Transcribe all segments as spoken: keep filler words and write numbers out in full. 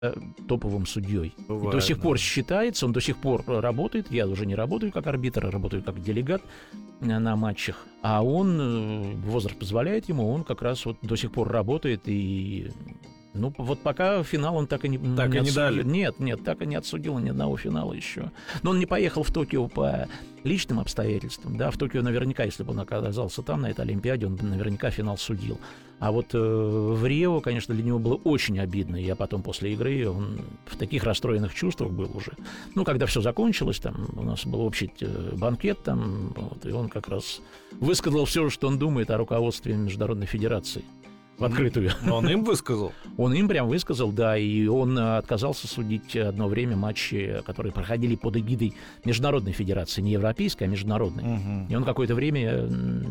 топовым судьей. Бывает, до сих да. пор считается, он до сих пор работает. Я уже не работаю как арбитр, а работаю как делегат на матчах. А он, возраст позволяет ему, он как раз вот до сих пор работает. И ну вот пока финал он так и не, так не и не отсудил. дали. Нет, нет, так и не отсудил ни одного финала еще. Но он не поехал в Токио по личным обстоятельствам. Да, в Токио наверняка, если бы он оказался там, на этой Олимпиаде, он бы наверняка финал судил. А вот э, в Рио, конечно, для него было очень обидно. Я потом после игры, он в таких расстроенных чувствах был уже. Ну, когда все закончилось, там у нас был общий банкет, там, вот, и он как раз высказал все, что он думает о руководстве Международной Федерации. В открытую. Но он им высказал? Он им прям высказал, да, и он отказался судить одно время матчи, которые проходили под эгидой Международной Федерации, не европейской, а международной. Угу. И он какое-то время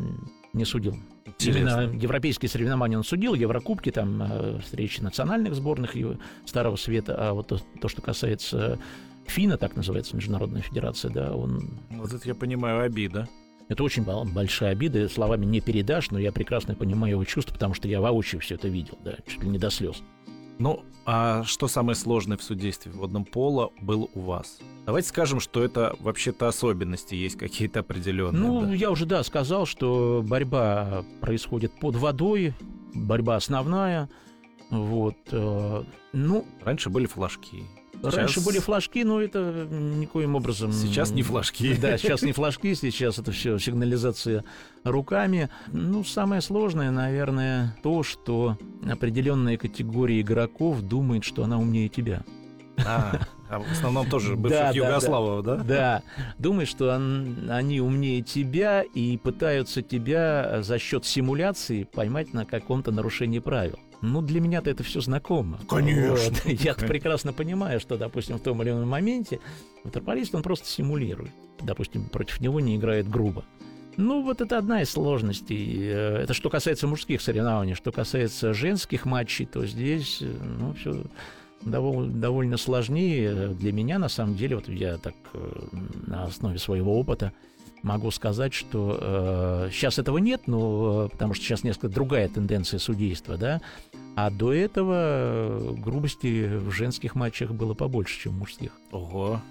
не судил. Интересно. Именно европейские соревнования он судил, Еврокубки, там встречи национальных сборных Старого Света, а вот то, то что касается ФИНА, так называется, Международная Федерация, да, он... Вот это я понимаю, обида. Это очень большая обида, словами не передашь, но я прекрасно понимаю его чувства, потому что я воочию все это видел, да, чуть ли не до слез. Ну, а что самое сложное в судействе водном поло было у вас? Давайте скажем, что это вообще-то особенности есть какие-то определенные. Ну, да? я уже, да, сказал, что борьба происходит под водой, борьба основная, вот, э, ну... Раньше были флажки. Раньше Сейчас... были флажки, но это никоим образом... Сейчас не флажки. Да, сейчас не флажки, сейчас это все сигнализация руками. Ну, самое сложное, наверное, то, что определенная категория игроков думает, что она умнее тебя. А, а в основном тоже бывших Да, да, югославов, да? Да, думают, что он, они умнее тебя и пытаются тебя за счет симуляции поймать на каком-то нарушении правил. Ну, для меня-то это все знакомо. Конечно. Вот. Я-то прекрасно понимаю, что, допустим, в том или ином моменте ватерполист, он просто симулирует. Допустим, против него не играет грубо. Ну, вот это одна из сложностей. Это что касается мужских соревнований. Что касается женских матчей, то здесь, ну, все довольно, довольно сложнее. Для меня, на самом деле, вот я так на основе своего опыта могу сказать, что э, сейчас этого нет, но, потому что сейчас несколько другая тенденция судейства, да, а до этого грубости в женских матчах было побольше, чем в мужских. Ого.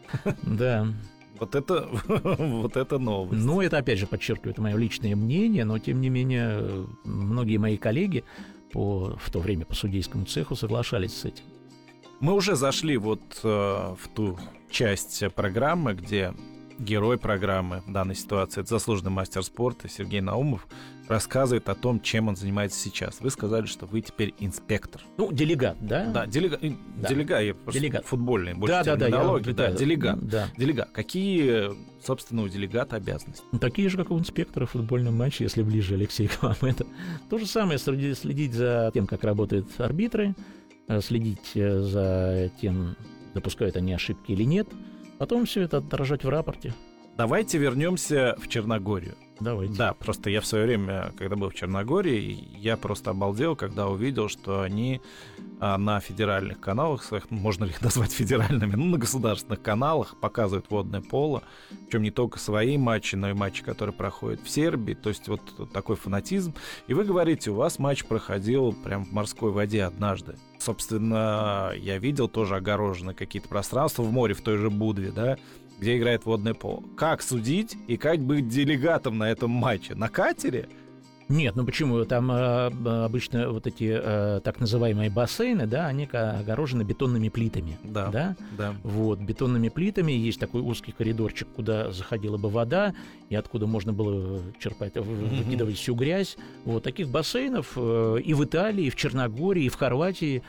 Да. Вот это, вот это новость. Ну, это, опять же, подчеркивает мое личное мнение, но, тем не менее, многие мои коллеги по, в то время по судейскому цеху соглашались с этим. Мы уже зашли вот э, в ту часть программы, где герой программы в данной ситуации, это заслуженный мастер спорта Сергей Наумов, рассказывает о том, чем он занимается сейчас. Вы сказали, что вы теперь инспектор. Ну, делегат, да? Да, делега... да. делегат, я просто делегат. футбольный, больше да, терминологии. Да, да, да, я... делегат. Да. Делегат. Какие, собственно, у делегата обязанности? Такие же, как у инспектора в футбольном матче, если ближе, Алексей, к вам. Это то же самое, следить за тем, как работают арбитры, следить за тем, допускают они ошибки или нет, потом все это отражать в рапорте. Давайте вернемся в Черногорию. Давайте. Да, просто я в свое время, когда был в Черногории, я просто обалдел, когда увидел, что они а, на федеральных каналах своих, можно ли их назвать федеральными, ну, на государственных каналах показывают водное поло, причем не только свои матчи, но и матчи, которые проходят в Сербии, то есть вот такой фанатизм. И вы говорите, у вас матч проходил прям в морской воде однажды. Собственно, я видел тоже огорожены какие-то пространства в море, в той же Будве, да, где играет водное поло. Как судить и как быть делегатом на этом матче? На катере? Нет, ну почему? Там э, обычно вот эти э, так называемые бассейны, да, они огорожены бетонными плитами. Да, да, да. Вот, бетонными плитами. Есть такой узкий коридорчик, куда заходила бы вода, и откуда можно было черпать, выкидывать всю грязь. Вот таких бассейнов э, и в Италии, и в Черногории, и в Хорватии,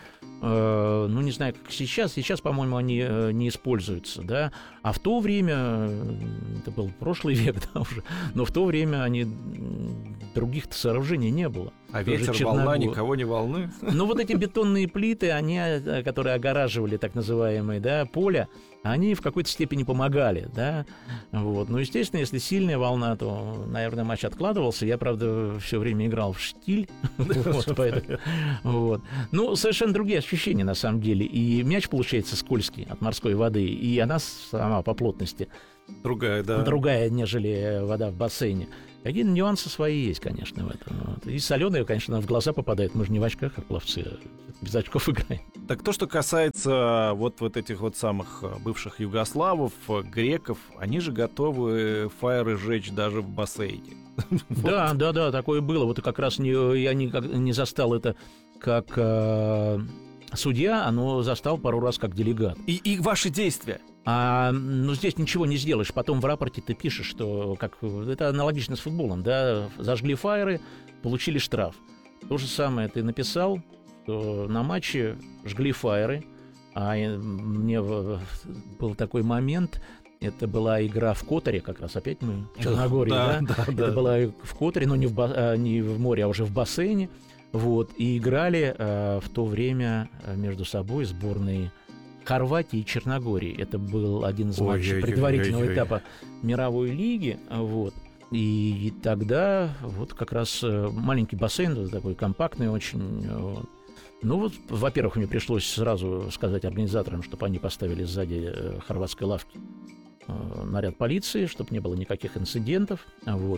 э, ну, не знаю, как сейчас. Сейчас, по-моему, они э, не используются, да. А в то время, это был прошлый век, да, уже, но в то время они... других-то сооружений не было. А ветер, волна никого не волнует? Ну, вот эти бетонные плиты, они, которые огораживали так называемые, да, поля, они в какой-то степени помогали, да. Вот. Ну, естественно, если сильная волна, то, наверное, матч откладывался. Я, правда, все время играл в штиль. Ну, совершенно другие ощущения, на самом деле. И мяч получается скользкий от морской воды, и она сама по плотности другая, да. Другая, нежели вода в бассейне. Какие нюансы свои есть, конечно, в этом. Вот. И соленые, конечно, в глаза попадает. Мы же не в очках, как пловцы, а без очков играем. Так то, что касается вот, вот этих вот самых бывших югославов, греков, они же готовы фаеры сжечь даже в бассейне. Да, да, да, такое было. Вот как раз не, я не, не застал это как э, судья, но застал пару раз как делегат. И, и ваши действия? А, ну, здесь ничего не сделаешь. Потом в рапорте ты пишешь, что как, это аналогично с футболом, да, зажгли фаеры, получили штраф. То же самое ты написал, что на матче жгли фаеры, а мне был такой момент, это была игра в Которе, как раз опять мы в Черногории, да, да? Да, это да. была в Которе, но не в, ба- не в море, а уже в бассейне, вот, и играли а, в то время между собой сборные Хорватии и Черногории. Это был один из матчей предварительного этапа мировой лиги. Вот. И тогда вот как раз маленький бассейн, такой компактный очень. Вот. Ну вот, во-первых, мне пришлось сразу сказать организаторам, чтобы они поставили сзади хорватской лавки наряд полиции, чтобы не было никаких инцидентов. Вот.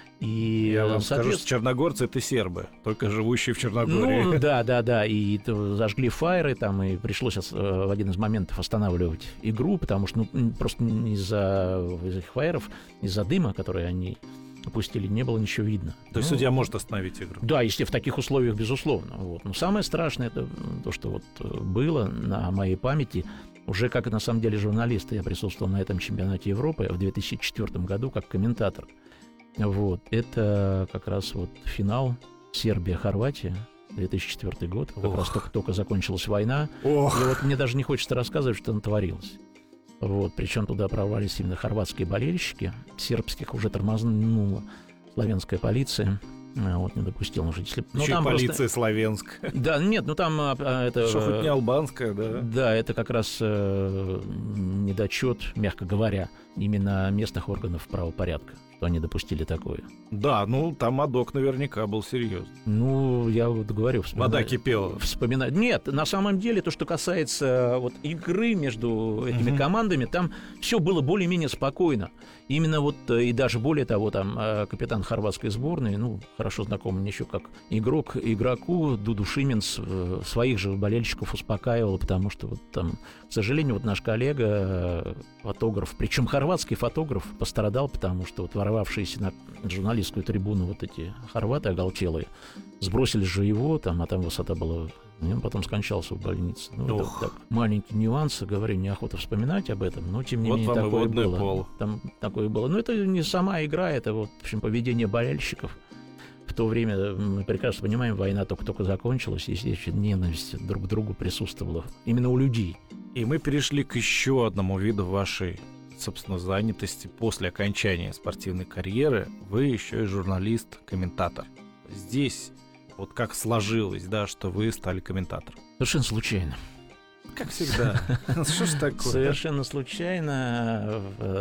И, я вам скажу, что черногорцы — это сербы, только живущие в Черногории. Ну, да, да, да. И зажгли фаеры, там, и пришлось в один из моментов останавливать игру, потому что ну, просто из-за этих фаеров, из-за дыма, который они опустили, не было ничего видно. То ну, есть судья может остановить игру? Да, если в таких условиях, безусловно. Вот. Но самое страшное, это то, что вот было на моей памяти. Уже как на самом деле журналист, я присутствовал на этом чемпионате Европы в две тысячи четвёртом году как комментатор. Вот, это как раз вот финал Сербия-Хорватия, две тысячи четвёртый год, как Ох. раз только, только закончилась война. Ох. И вот мне даже не хочется рассказывать, что там творилось. Вот, причем туда провалились именно хорватские болельщики, сербских уже тормознула славянская полиция. Вот, не допустил уже. Если... Еще там полиция просто... славянская. Да, нет, ну там а, это... Что, хоть не албанская, да? Да, это как раз э, недочет, мягко говоря, именно местных органов правопорядка, что они допустили такое. Да, ну там адок наверняка был серьезный. Ну, я вот говорю... Вспоминаю, вода кипела. Вспоминаю. Нет, на самом деле, то, что касается вот игры между этими угу. командами, там все было более-менее спокойно. Именно вот, и даже более того, там капитан хорватской сборной, ну, хорошо знакомый мне еще как игрок, игроку Дуду Шименс своих же болельщиков успокаивал, потому что вот там, к сожалению, вот наш коллега, фотограф, причем хорватский фотограф, пострадал, потому что вот ворвавшиеся на журналистскую трибуну вот эти хорваты оголтелые, сбросили же его, там, а там высота была, и он потом скончался в больнице. Ну, это так, маленький нюанс, говорю, неохота вспоминать об этом, но тем не вот менее такое было. Пол. Там такое было. Но это не сама игра, это вот, в общем, поведение болельщиков. В то время, мы прекрасно понимаем, война только-только закончилась, и здесь ненависть друг к другу присутствовала именно у людей. И мы перешли к еще одному виду вашей, собственно, занятости после окончания спортивной карьеры. Вы еще и журналист-комментатор. Здесь вот как сложилось, да, что вы стали комментатором? Совершенно случайно. Как всегда. Что ж такое? Совершенно случайно.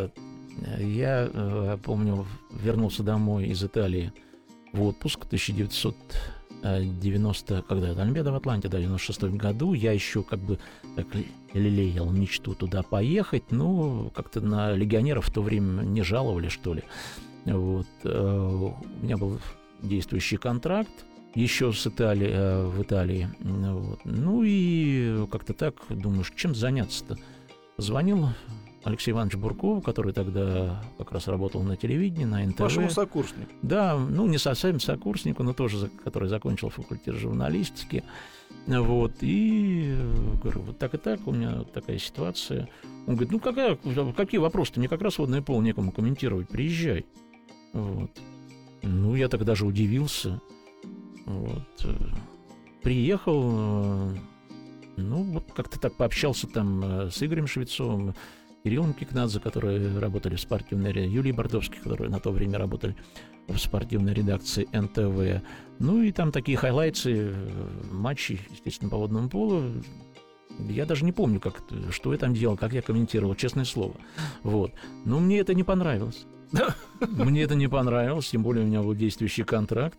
Я, помню, вернулся домой из Италии в отпуск в тысяча девятьсот девяностом, когда это Олимпиада в Атланте, да, в девяносто шестом году. Я еще как бы так лелеял мечту туда поехать, но как-то на легионеров в то время не жаловали, что ли. Вот. У меня был действующий контракт еще с Италии, в Италии. Вот. Ну и как-то так, думаю, чем заняться-то? Позвонил Алексей Иванович Бурков, который тогда как раз работал на телевидении, на эн тэ вэ. Вашему сокурснику? Да, ну не совсем сокурснику, но тоже, который закончил факультет журналистики. Вот, и говорю, вот так и так, у меня такая ситуация. Он говорит, ну какая, какие вопросы-то? Мне как раз водное поло некому комментировать, приезжай. Вот. Ну, я тогда же удивился. Вот. Приехал, ну, вот как-то так пообщался там с Игорем Швецовым, Кириллом Кикнадзе, которые работали в спортивной редакции, Юлией Бордовской, которые на то время работали в спортивной редакции эн тэ вэ. Ну, и там такие хайлайтсы матчей, естественно, по водному полу. Я даже не помню, как, что я там делал, как я комментировал, честное слово. Вот. Но мне это не понравилось. Мне это не понравилось, тем более у меня был действующий контракт.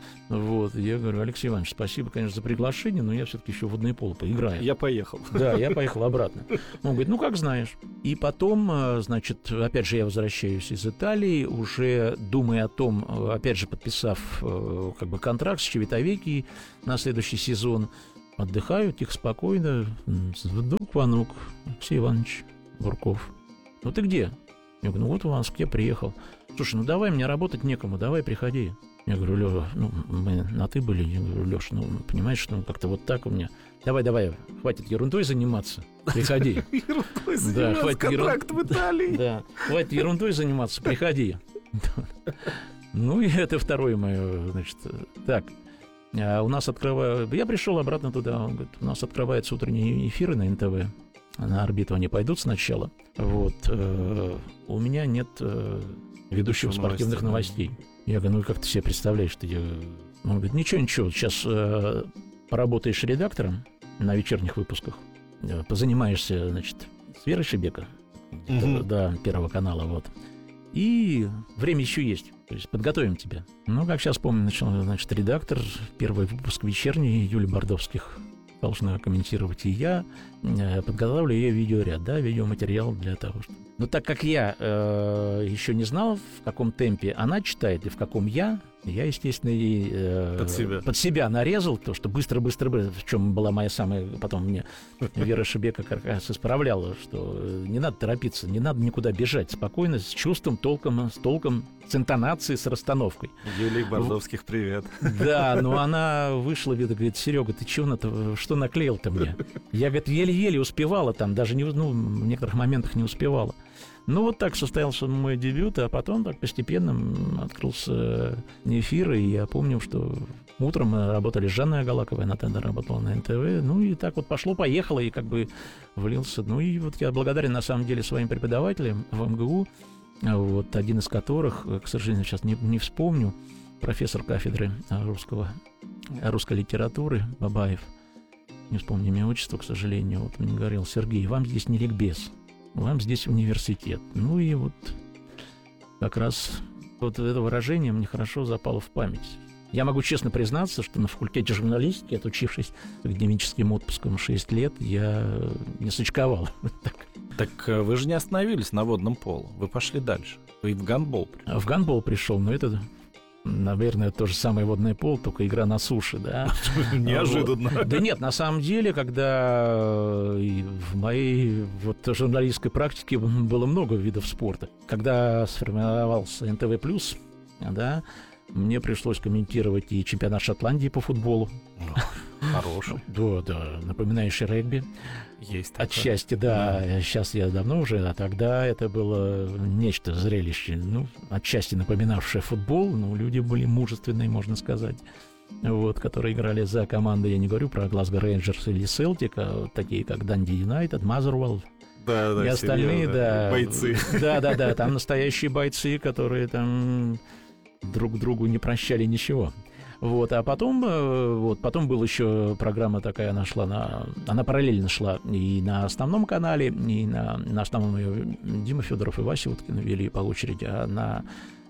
Вот, я говорю: Алексей Иванович, спасибо, конечно, за приглашение, но я все-таки еще в водное поло поиграю. Я поехал. Да, я поехал обратно. Он говорит: ну, как знаешь. И потом, значит, опять же, я возвращаюсь из Италии, уже думая о том, опять же, подписав как бы контракт с Чивитавеккией на следующий сезон, отдыхаю, тихо, спокойно. Вдруг звонок: Алексей Иванович Бурков. Ну, ты где? Я говорю: ну, вот в Ивановск я приехал. Слушай, ну давай, мне работать некому, давай, приходи. Я говорю: Лёва, ну, мы на «ты» были. Я говорю: Лёш, ну, понимаешь, ну, как-то вот так у меня. Давай, давай, хватит ерундой заниматься, приходи. Ерундой Да, заниматься, хватит контракт в Италии. Да, хватит ерундой заниматься, приходи. Ну, и это второе мое, значит, так. А у нас открывают... Я пришел обратно туда, он говорит: у нас открываются утренние эфиры на эн тэ вэ. На орбиту они пойдут сначала. Вот. Э, у меня нет э, ведущего спортивных новостей. Я говорю: ну, как ты себе представляешь? Ты... Он говорит: ничего, ничего, сейчас э, поработаешь редактором на вечерних выпусках, э, позанимаешься, значит, с Верой Шебека, mm-hmm. да, Первого канала, вот. И время еще есть. То есть подготовим тебя. Ну, как сейчас помню, начал, значит, редактор, первый выпуск вечерний, Юлия Бордовских должна комментировать, и я э, подготовлю ее видеоряд, да, видеоматериал для того, чтобы... Но так как я э, еще не знал, в каком темпе она читает и в каком я, я, естественно, и, э, под, себя. под себя нарезал то, что быстро-быстро, в чем была моя самая... Потом мне Вера Шебека как раз исправляла, что не надо торопиться, не надо никуда бежать, спокойно, с чувством, толком, с толком, с интонацией, с расстановкой. Юлии Бордовских привет. Да, но она вышла, говорит: Серега, ты чего на-то, что наклеил-то мне? Я, говорит, еле-еле успевала там, даже не, ну, в некоторых моментах не успевала. Ну, вот так состоялся мой дебют, а потом так постепенно открылся эфир, и я помню, что утром мы работали с Жанной Агалаковой, она тогда работала на эн тэ вэ, ну, и так вот пошло-поехало, и как бы влился. Ну, и вот я благодарен, на самом деле, своим преподавателям в эм гэ у, вот один из которых, к сожалению, сейчас не, не вспомню, профессор кафедры русского, русской литературы Бабаев, не вспомню имя, отчество, к сожалению, вот он говорил: Сергей, вам здесь не ликбез, вам здесь университет. Ну и вот как раз вот это выражение мне хорошо запало в память. Я могу честно признаться, что на факультете журналистики, отучившись академическим отпуском шесть лет, я не сочковал. Так вы же не остановились на водном поло, вы пошли дальше, вы в гандбол пришли. В гандбол пришел, но это... Наверное, то же самое водное поло, только игра на суше, да? Неожиданно. Вот. Да нет, на самом деле, когда в моей вот журналистской практике было много видов спорта. Когда сформировался эн тэ вэ плюс, да, мне пришлось комментировать и чемпионат Шотландии по футболу. Хороший. Да, да, напоминающий регби. Есть такое. Отчасти, да. да. Сейчас я давно уже, а тогда это было нечто зрелище. Ну, отчасти напоминавшее футбол, но люди были мужественные, можно сказать. Вот, которые играли за команды, я не говорю про Глазго Рейнджерс или Селтик, а вот такие, как Данди Юнайтед, Мазервелл. Да, да, и остальные, серьезно, да. Бойцы. Да, да, да. Там настоящие бойцы, которые там друг другу не прощали ничего. Вот, а потом, вот, потом была еще программа такая, она шла на, она параллельно шла и на основном канале, и на, на основном ее Дима Федоров и Вася Уткин вели по очереди, а на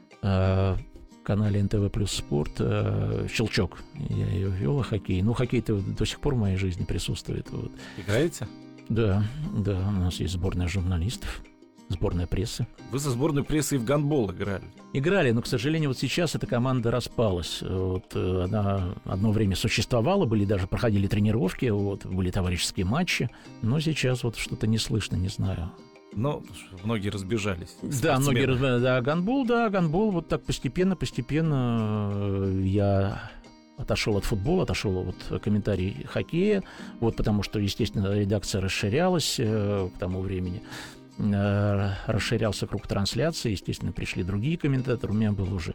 э, канале эн тэ вэ плюс спорт э, «Щелчок». Я ее вел, хоккей. Ну, хоккей-то до сих пор в моей жизни присутствует. Вот. Играете? Да, да, у нас есть сборная журналистов. Сборная прессы. Вы за сборную прессы и в гандбол играли? Играли, но, к сожалению, вот сейчас эта команда распалась. Вот, она одно время существовала, были даже проходили тренировки, вот, были товарищеские матчи, но сейчас вот что-то не слышно, не знаю. Ну, многие разбежались. Да, многие разбежались. Да, гандбол, да, гандбол, вот так постепенно, постепенно я отошел от футбола, отошел от комментариев хоккея, вот, потому что, естественно, редакция расширялась э, к тому времени. Расширялся круг трансляции, естественно, пришли другие комментаторы, у меня был уже,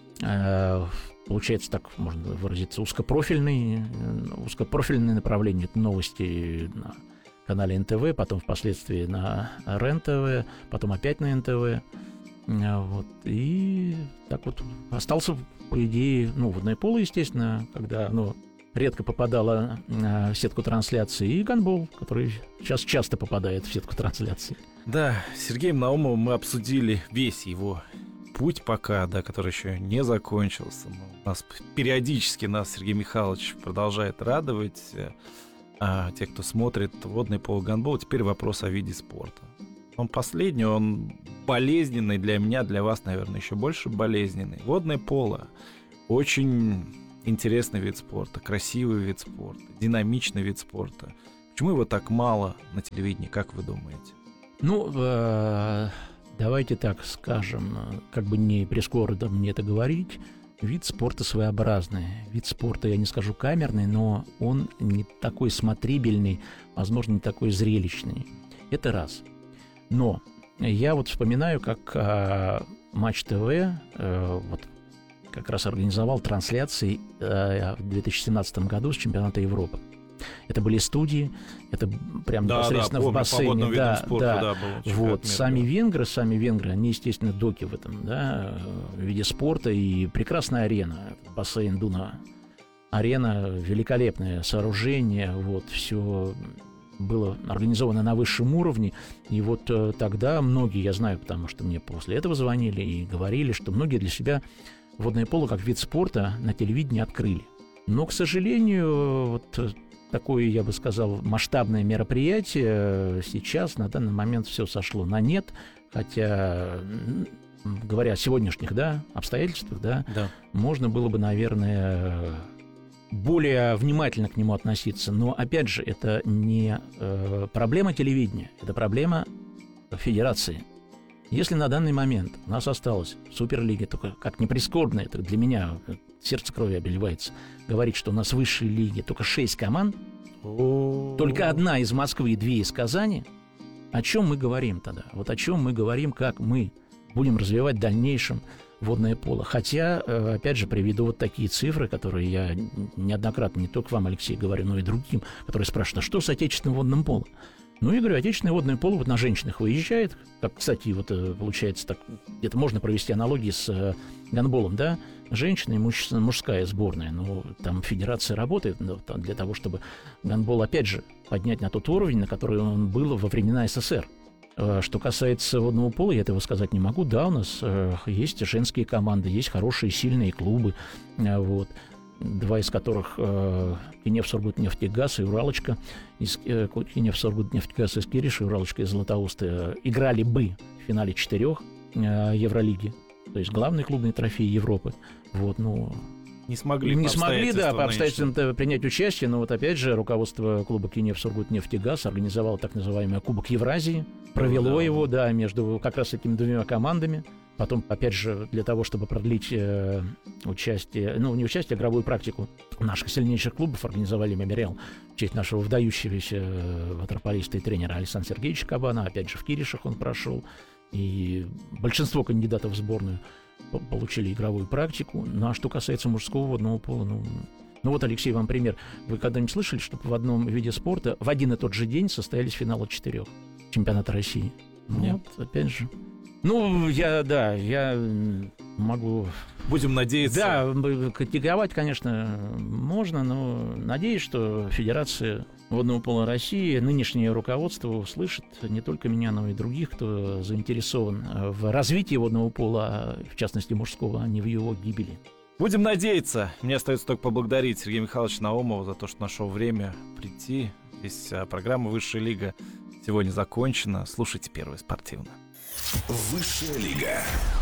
получается, так можно выразиться, узкопрофильный, узкопрофильное направление, это новости на канале эн тэ вэ, потом впоследствии на РЕН-ТВ, потом опять на эн тэ вэ, вот, и так вот остался, по идее, ну, водное поло, естественно, когда оно редко попадало в сетку трансляции, и гандбол, который сейчас часто попадает в сетку трансляции. Да, с Сергеем Наумовым мы обсудили весь его путь пока, да, который еще не закончился. Но у нас периодически нас Сергей Михайлович продолжает радовать. А те, кто смотрит водное поло, гандбол, теперь вопрос о виде спорта. Он последний, он болезненный для меня, для вас, наверное, еще больше болезненный. Водное поло очень интересный вид спорта, красивый вид спорта, динамичный вид спорта. Почему его так мало на телевидении, как вы думаете? Ну, э, давайте так скажем, как бы не прискорбно мне это говорить, вид спорта своеобразный. Вид спорта, я не скажу камерный, но он не такой смотрибельный, возможно, не такой зрелищный. Это раз. Но я вот вспоминаю, как э, Матч ТВ э, вот, как раз организовал трансляции э, в две тысячи семнадцатом году с чемпионата Европы. Это были студии, это прям да, непосредственно да, помню, в бассейне. По да, спорту, да. Да, был вот, сами венгры, сами венгры, они, естественно, доки в этом, да, в виде спорта, и прекрасная арена, бассейн Дуна. Арена, великолепное сооружение, вот, все было организовано на высшем уровне, и вот э, тогда многие, я знаю, потому что мне после этого звонили и говорили, что многие для себя водное поло как вид спорта на телевидении открыли. Но, к сожалению, вот такое, я бы сказал, масштабное мероприятие сейчас на данный момент все сошло на нет, хотя, говоря о сегодняшних, да, обстоятельствах, да, да, можно было бы, наверное, более внимательно к нему относиться. Но, опять же, это не э, проблема телевидения, это проблема федерации. Если на данный момент у нас осталось в Суперлиге, только как ни прискорбно, это для меня сердце крови обливается, говорить, что у нас в высшей лиге только шесть команд, О-о-о. только одна из Москвы и две из Казани, о чем мы говорим тогда? Вот о чем мы говорим, как мы будем развивать в дальнейшем водное поло. Хотя, опять же, приведу вот такие цифры, которые я неоднократно не только вам, Алексей, говорю, но и другим, которые спрашивают, а что с отечественным водным полом? Ну, я говорю, отечественное водное поло вот на женщинах выезжает, как, кстати, вот получается так, где-то можно провести аналогии с гандболом, да, женщина и муж, мужская сборная, но там федерация работает для того, чтобы гандбол, опять же, поднять на тот уровень, на который он был во времена СССР. Что касается водного пола, я этого сказать не могу. Да, у нас э, есть женские команды, есть хорошие, сильные клубы, э, вот, два из которых э, Кинев Сургутнефтегаз и Уралочка, из э, Кинев Сургутнефтегаз из Кириши, Уралочка из Златоуста, э, играли бы в финале четырех э, Евролиги, то есть главный клубный трофей Европы. Вот, ну, не смогли, не по смогли, да, по обстоятельствам обстоятельствам принять участие, но вот опять же руководство клуба Кинев Сургутнефтегаз организовало так называемый Кубок Евразии, провело да. его, да, между как раз этими двумя командами. Потом, опять же, для того, чтобы продлить э, участие, ну, не участие, а игровую практику наших сильнейших клубов, организовали мемориал в честь нашего выдающегося ватерполиста и тренера Александра Сергеевича Кабана. Опять же, в Киришах он прошел, и большинство кандидатов в сборную получили игровую практику. Ну, а что касается мужского водного пола, ну... Ну вот, Алексей, вам пример. Вы когда-нибудь слышали, что в одном виде спорта в один и тот же день состоялись финалы четырех чемпионата России? Нет. Вот, опять же. Ну, я, да, я могу... Будем надеяться. Да, критиковать, конечно, можно, но надеюсь, что Федерация водного пола России, нынешнее руководство услышит не только меня, но и других, кто заинтересован в развитии водного пола, в частности мужского, а не в его гибели. Будем надеяться. Мне остается только поблагодарить Сергея Михайловича Наумова за то, что нашел время прийти. Здесь программа «Высшая лига» сегодня закончена. Слушайте Первый спортивный. Высшая лига.